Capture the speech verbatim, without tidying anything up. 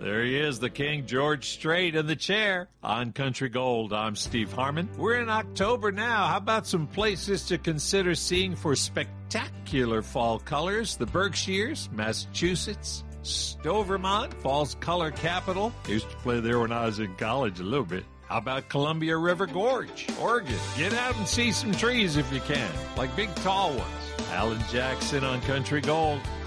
There he is, the King, George Strait in the chair. On Country Gold, I'm Steve Harmon. We're in October now. How about some places to consider seeing for spectacular fall colors? The Berkshires, Massachusetts, Stowe, Vermont, fall's color capital. Used to play there when I was in college a little bit. How about Columbia River Gorge, Oregon? Get out and see some trees if you can, like big tall ones. Alan Jackson on Country Gold.